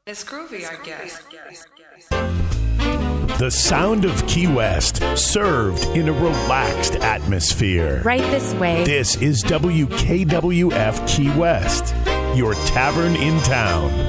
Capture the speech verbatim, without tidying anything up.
It's groovy, I guess. The sound of Key West, served in a relaxed atmosphere. Right this way. This is W K W F Key West, your tavern in town.